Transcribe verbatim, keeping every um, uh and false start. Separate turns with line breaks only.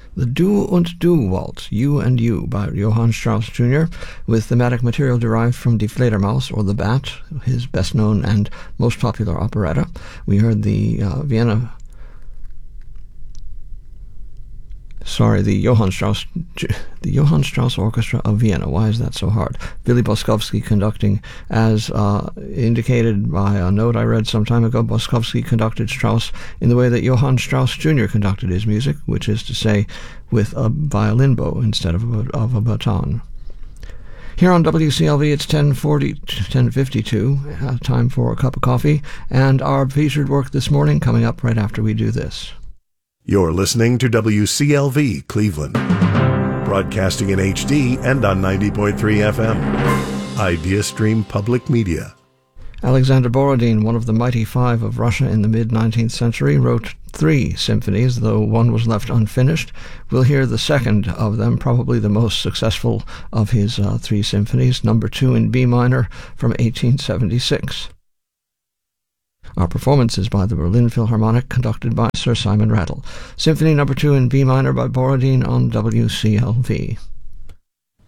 The Du und Du Waltz, You and You, by Johann Strauss Junior, with thematic material derived from Die Fledermaus, or The Bat, his best-known and most popular operetta. We heard the uh, Vienna... Sorry, the Johann Strauss, the Johann Strauss Orchestra of Vienna. Why is that so hard? Billy Boskovsky conducting, as uh, indicated by a note I read some time ago. Boskovsky conducted Strauss in the way that Johann Strauss Junior conducted his music, which is to say, with a violin bow instead of a, of a baton. Here on W C L V, it's ten forty, ten fifty-two, uh, time for a cup of coffee, and our featured work this morning coming up right after we do this.
You're listening to W C L V Cleveland, broadcasting in H D and on ninety point three F M. IdeaStream Public Media.
Alexander Borodin, one of the mighty five of Russia in the mid-nineteenth century, wrote three symphonies, though one was left unfinished. We'll hear the second of them, probably the most successful of his uh, three symphonies, number two in B minor from eighteen seventy-six. Our performance is by the Berlin Philharmonic, conducted by Sir Simon Rattle. Symphony number two in B minor by Borodin on W C L V.